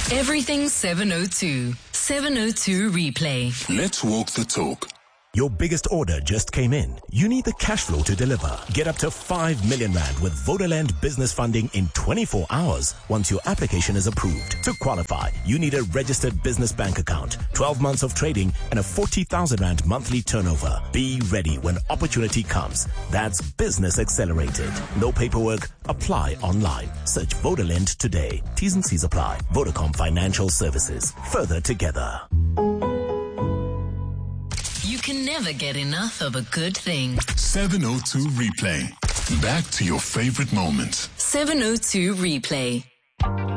Everything 702. 702 Replay. Let's walk the talk. Your biggest order just came in. You need the cash flow to deliver. Get up to 5 million rand with Vodaland business funding in 24 hours once your application is approved. To qualify, you need a registered business bank account, 12 months of trading, and a 40,000 rand monthly turnover. Be ready when opportunity comes. That's Business Accelerated. No paperwork. Apply online. Search Vodaland today. T's and C's apply. Vodacom Financial Services. Further together. You can never get enough of a good thing. 702 Replay. Back to your favorite moments. 702 Replay.